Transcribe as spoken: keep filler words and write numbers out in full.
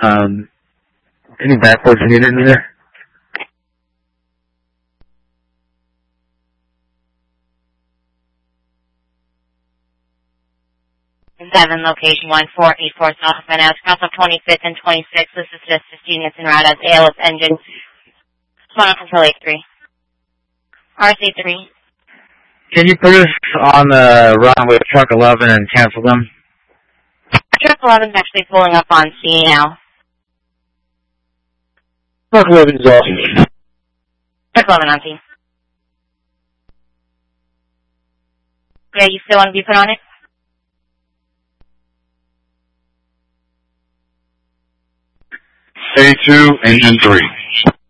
Um, any backwards needed in there? seven, location one four eight four South Van Ness, cross of twenty-fifth and twenty-sixth. This is just fifteen units en route as A L S engine. One control eight three. R C three. Can you put us on the run with truck eleven and cancel them? Truck eleven is actually pulling up on C now. Truck eleven is awesome. Truck eleven on C. Yeah, you still want to be put on it? A two, engine three.